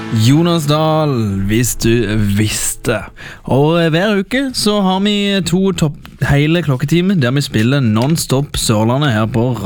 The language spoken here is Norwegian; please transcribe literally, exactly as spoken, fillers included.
Jonas Dahl, hvis du visste. Og hver uke så har vi to topp hele klokketimer der vi spiller non-stop Sørlandet her på